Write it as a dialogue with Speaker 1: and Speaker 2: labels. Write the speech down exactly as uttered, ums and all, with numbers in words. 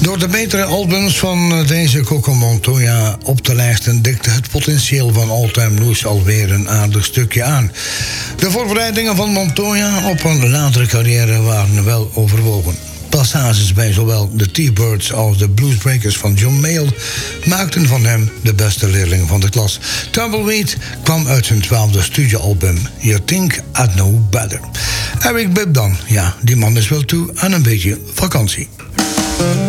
Speaker 1: Door de betere albums van deze Coco Montoya op te lijsten dikte het potentieel van All Time Blues alweer een aardig stukje aan. De voorbereidingen van Montoya op een latere carrière waren wel overwogen. Passages bij zowel de T-Birds als de Bluesbreakers van John Mayall maakten van hem de beste leerling van de klas. Tumbleweed kwam uit zijn twaalfde studioalbum You Think I'd Know Better. Eric Bibb dan, ja, die man is wel toe aan een beetje vakantie.